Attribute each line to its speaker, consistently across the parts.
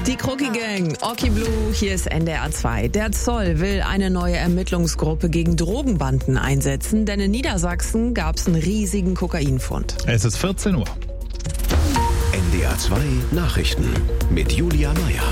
Speaker 1: Die Krucki Gang, Oki Blue, hier ist NDR 2. Der Zoll will eine neue Ermittlungsgruppe gegen Drogenbanden einsetzen, denn in Niedersachsen gab es einen riesigen Kokainfund.
Speaker 2: Es ist 14 Uhr.
Speaker 3: NDR 2 Nachrichten mit Julia Meyer.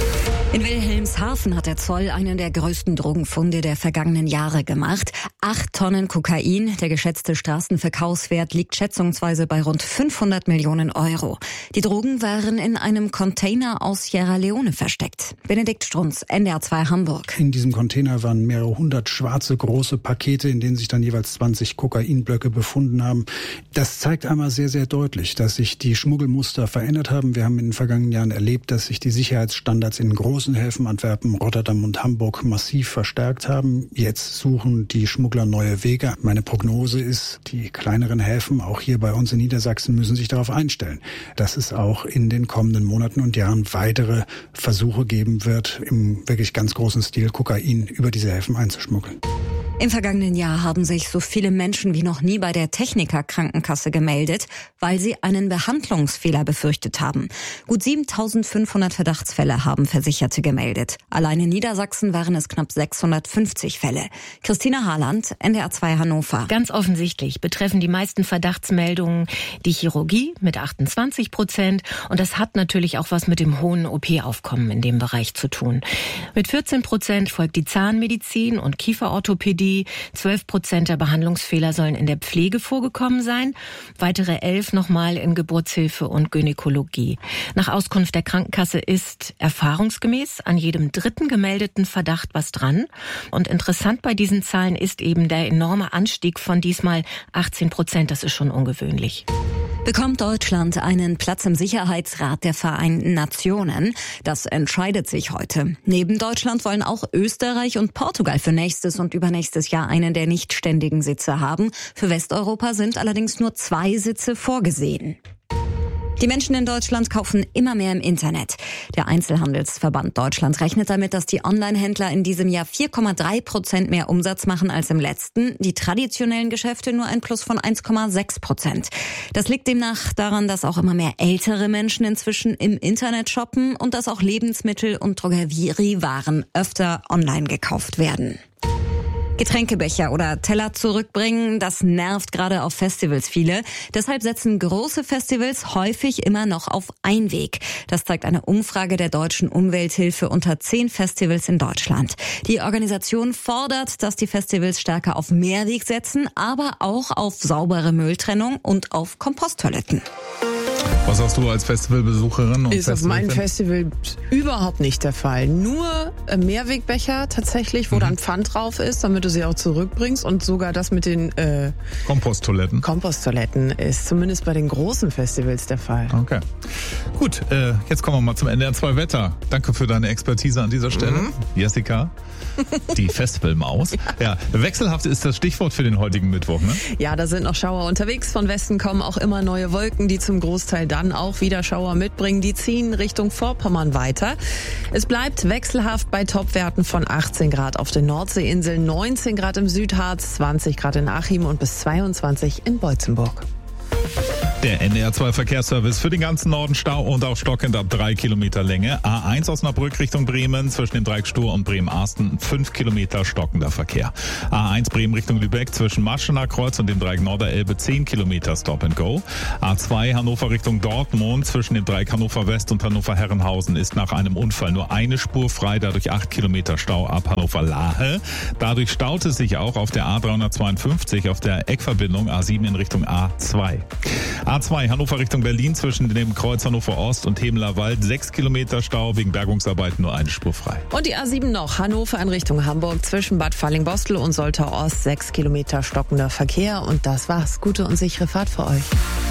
Speaker 4: In Wilhelmshaven hat der Zoll einen der größten Drogenfunde der vergangenen Jahre gemacht. 8 Tonnen Kokain. Der geschätzte Straßenverkaufswert liegt schätzungsweise bei rund 500 Millionen Euro. Die Drogen waren in einem Container aus Sierra Leone versteckt. Benedikt Strunz, NDR 2 Hamburg.
Speaker 5: In diesem Container waren mehrere hundert schwarze große Pakete, in denen sich dann jeweils 20 Kokainblöcke befunden haben. Das zeigt einmal sehr, sehr deutlich, dass sich die Schmuggelmuster verändert haben. Wir haben in den vergangenen Jahren erlebt, dass sich die Sicherheitsstandards in großen Häfen Antwerpen, Rotterdam und Hamburg massiv verstärkt haben. Jetzt suchen die Schmuggler neue Wege. Meine Prognose ist, die kleineren Häfen, auch hier bei uns in Niedersachsen, müssen sich darauf einstellen, dass es auch in den kommenden Monaten und Jahren weitere Versuche geben wird, im wirklich ganz großen Stil Kokain über diese Häfen einzuschmuggeln.
Speaker 4: Im vergangenen Jahr haben sich so viele Menschen wie noch nie bei der Techniker Krankenkasse gemeldet, weil sie einen Behandlungsfehler befürchtet haben. Gut 7.500 Verdachtsfälle haben Versicherte gemeldet. Allein in Niedersachsen waren es knapp 650 Fälle. Christina Harland, NDR 2 Hannover.
Speaker 6: Ganz offensichtlich betreffen die meisten Verdachtsmeldungen die Chirurgie mit 28%. Und das hat natürlich auch was mit dem hohen OP-Aufkommen in dem Bereich zu tun. Mit 14% folgt die Zahnmedizin und Kieferorthopädie. 12% der Behandlungsfehler sollen in der Pflege vorgekommen sein. Weitere 11 nochmal in Geburtshilfe und Gynäkologie. Nach Auskunft der Krankenkasse ist erfahrungsgemäß an jedem dritten gemeldeten Verdacht was dran. Und interessant bei diesen Zahlen ist eben der enorme Anstieg von diesmal 18%. Das ist schon ungewöhnlich.
Speaker 4: Bekommt Deutschland einen Platz im Sicherheitsrat der Vereinten Nationen? Das entscheidet sich heute. Neben Deutschland wollen auch Österreich und Portugal für nächstes und übernächstes Jahr einen der nicht ständigen Sitze haben. Für Westeuropa sind allerdings nur 2 Sitze vorgesehen. Die Menschen in Deutschland kaufen immer mehr im Internet. Der Einzelhandelsverband Deutschland rechnet damit, dass die Online-Händler in diesem Jahr 4,3% mehr Umsatz machen als im letzten. Die traditionellen Geschäfte nur ein Plus von 1,6%. Das liegt demnach daran, dass auch immer mehr ältere Menschen inzwischen im Internet shoppen und dass auch Lebensmittel und Drogeriewaren öfter online gekauft werden. Getränkebecher oder Teller zurückbringen, das nervt gerade auf Festivals viele. Deshalb setzen große Festivals häufig immer noch auf Einweg. Das zeigt eine Umfrage der Deutschen Umwelthilfe unter 10 Festivals in Deutschland. Die Organisation fordert, dass die Festivals stärker auf Mehrweg setzen, aber auch auf saubere Mülltrennung und auf Komposttoiletten.
Speaker 2: Was hast du als Festivalbesucherin? Und
Speaker 1: Ist auf meinem Festival überhaupt nicht der Fall. Nur Mehrwegbecher tatsächlich, wo dann Pfand drauf ist, damit du sie auch zurückbringst. Und sogar das mit den Komposttoiletten ist zumindest bei den großen Festivals der Fall.
Speaker 2: Okay. Gut, jetzt kommen wir mal zum NDR 2 Wetter. Danke für deine Expertise an dieser Stelle. Jessica, die Festivalmaus. Ja, wechselhaft ist das Stichwort für den heutigen Mittwoch, ne?
Speaker 1: Ja, da sind noch Schauer unterwegs. Von Westen kommen auch immer neue Wolken, die zum Großteil dann auch wieder Schauer mitbringen. Die ziehen Richtung Vorpommern weiter. Es bleibt wechselhaft bei Topwerten von 18 Grad auf den Nordseeinseln, 19 Grad im Südharz, 20 Grad in Achim und bis 22 in Beutzenburg.
Speaker 2: Der NDR 2 Verkehrsservice für den ganzen Norden Stau und auch stockend ab 3 Kilometer Länge. A1 Osnabrück Richtung Bremen zwischen dem Dreieck Stur und Bremen-Arsten 5 Kilometer stockender Verkehr. A1 Bremen Richtung Lübeck zwischen Maschener Kreuz und dem Dreieck Norderelbe 10 Kilometer Stop and Go. A2 Hannover Richtung Dortmund zwischen dem Dreieck Hannover West und Hannover Herrenhausen ist nach einem Unfall nur eine Spur frei, dadurch 8 Kilometer Stau ab Hannover Lahe. Dadurch staut es sich auch auf der A352 auf der Eckverbindung A7 in Richtung A2. A2 Hannover Richtung Berlin zwischen dem Kreuz Hannover Ost und Hemeler Wald 6 Kilometer Stau, wegen Bergungsarbeiten nur eine Spur frei.
Speaker 1: Und die A7 noch, Hannover in Richtung Hamburg zwischen Bad Falling-Bostel und Soltau Ost 6 Kilometer stockender Verkehr. Und das war's. Gute und sichere Fahrt für euch.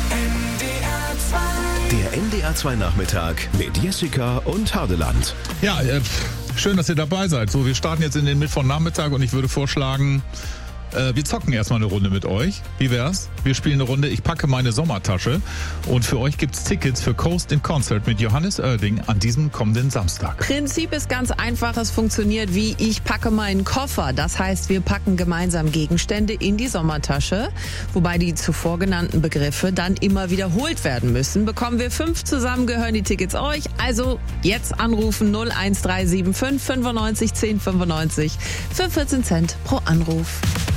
Speaker 3: Der NDR 2 Nachmittag mit Jessica und Hardeland.
Speaker 2: Ja, schön, dass ihr dabei seid. So, wir starten jetzt in den Mittwochnachmittag und ich würde vorschlagen, Wir zocken erstmal eine Runde mit euch. Wie wär's? Wir spielen eine Runde Ich packe meine Sommertasche. Und für euch gibt's Tickets für Coast in Concert mit Johannes Oerding an diesem kommenden Samstag.
Speaker 1: Prinzip ist ganz einfach. Es funktioniert wie Ich packe meinen Koffer. Das heißt, wir packen gemeinsam Gegenstände in die Sommertasche. Wobei die zuvor genannten Begriffe dann immer wiederholt werden müssen. Bekommen wir 5 zusammen, gehören die Tickets euch. Also jetzt anrufen 01375 95 10 95 für 14 Cent pro Anruf.